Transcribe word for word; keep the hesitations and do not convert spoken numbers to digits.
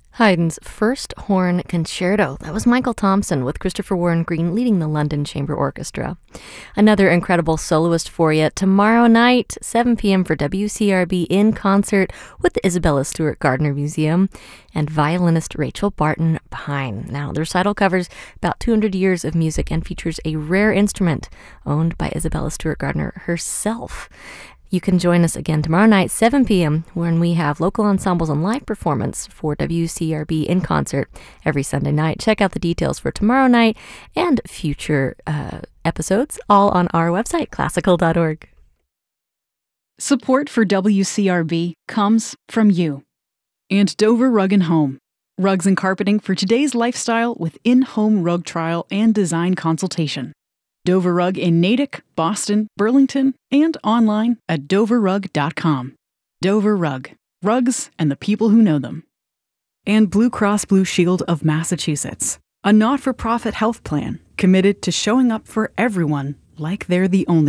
Haydn's First Horn Concerto. That was Michael Thompson with Christopher Warren Green leading the London Chamber Orchestra. Another incredible soloist for you tomorrow night, seven p.m. for W C R B in concert with the Isabella Stewart Gardner Museum and violinist Rachel Barton Pine. Now, the recital covers about two hundred years of music and features a rare instrument owned by Isabella Stewart Gardner herself. You can join us again tomorrow night, seven p.m., when we have local ensembles and live performance for W C R B in concert every Sunday night. Check out the details for tomorrow night and future uh, episodes, all on our website, classical dot org. Support for W C R B comes from you and Dover Rug and Home. Rugs and carpeting for today's lifestyle with in-home rug trial and design consultation. Dover Rug in Natick, Boston, Burlington, and online at dover rug dot com. Dover Rug. Rugs and the people who know them. And Blue Cross Blue Shield of Massachusetts, a not-for-profit health plan committed to showing up for everyone like they're the only